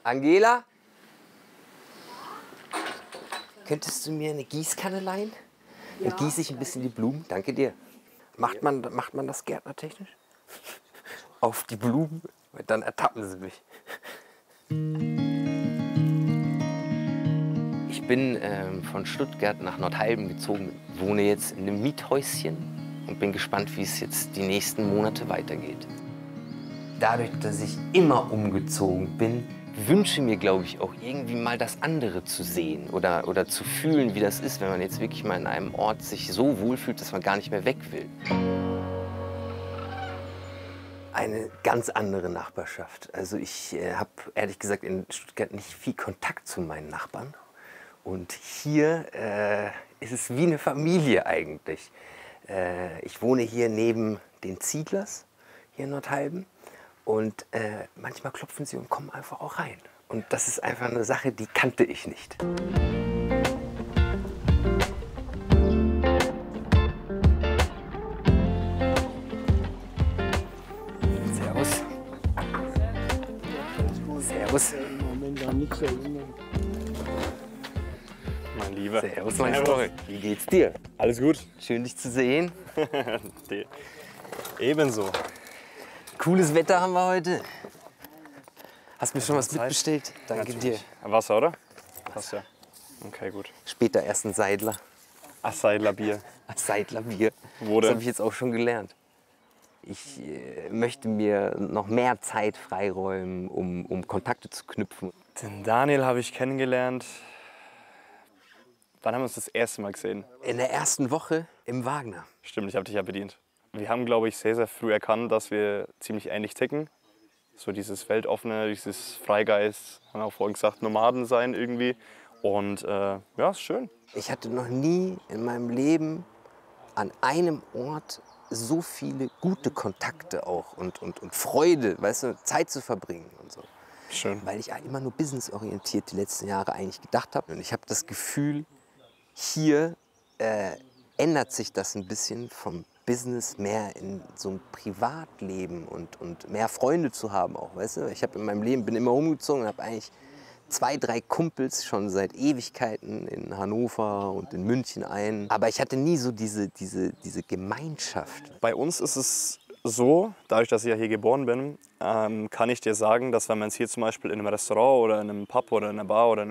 Angela? Könntest du mir eine Gießkanne leihen? Dann gieße ich ein bisschen die Blumen. Danke dir. Macht man das gärtnertechnisch? Auf die Blumen? Weil dann ertappen sie mich. Ich bin von Stuttgart nach Nordheilben gezogen, wohne jetzt in einem Miethäuschen und bin gespannt, wie es jetzt die nächsten Monate weitergeht. Dadurch, dass ich immer umgezogen bin, wünsche mir, glaube ich, auch irgendwie mal das andere zu sehen oder zu fühlen, wie das ist, wenn man jetzt wirklich mal in einem Ort sich so wohlfühlt, dass man gar nicht mehr weg will. Eine ganz andere Nachbarschaft. Also ich habe ehrlich gesagt in Stuttgart nicht viel Kontakt zu meinen Nachbarn. Und hier ist es wie eine Familie eigentlich. Ich wohne hier neben den Zieglers, hier in Nordheilben. Und manchmal klopfen sie und kommen einfach auch rein. Und das ist einfach eine Sache, die kannte ich nicht. Servus. Servus. Mein Lieber. Servus, mein Freund. Wie geht's dir? Alles gut? Schön, dich zu sehen. Ebenso. Cooles Wetter haben wir heute. Hast mir schon was mitbestellt? Danke dir. Wasser, oder? Passt ja. Okay, gut. Später erst ein Seidler. Ach, Seidlerbier. Seidlerbier. Wo Das denn? habe ich jetzt auch schon gelernt. Ich möchte mir noch mehr Zeit freiräumen, um Kontakte zu knüpfen. Den Daniel habe ich kennengelernt. Wann haben wir uns das erste Mal gesehen? In der ersten Woche im Wagner. Stimmt, ich habe dich ja bedient. Wir haben, glaube ich, sehr, sehr früh erkannt, dass wir ziemlich ähnlich ticken. So dieses Weltoffene, dieses Freigeist, haben wir auch vorhin gesagt, Nomaden sein irgendwie. Und ja, ist schön. Ich hatte noch nie in meinem Leben an einem Ort so viele gute Kontakte auch und Freude, weißt du, Zeit zu verbringen und so. Schön. Weil ich immer nur businessorientiert die letzten Jahre eigentlich gedacht habe. Und ich habe das Gefühl, hier ändert sich das ein bisschen vom Business mehr in so ein Privatleben und mehr Freunde zu haben auch, weißt du? Ich habe in meinem Leben, bin immer umgezogen und habe eigentlich 2, 3 Kumpels schon seit Ewigkeiten in Hannover und in München ein. Aber ich hatte nie so diese Gemeinschaft. Bei uns ist es so, dadurch, dass ich ja hier geboren bin, kann ich dir sagen, dass wenn man jetzt hier zum Beispiel in einem Restaurant oder in einem Pub oder in einer Bar oder